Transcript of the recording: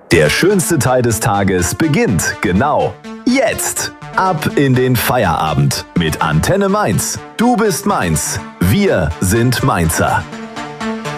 Der schönste Teil des Tages beginnt genau jetzt. Ab in den Feierabend mit Antenne Mainz. Du bist Mainz. Wir sind Mainzer.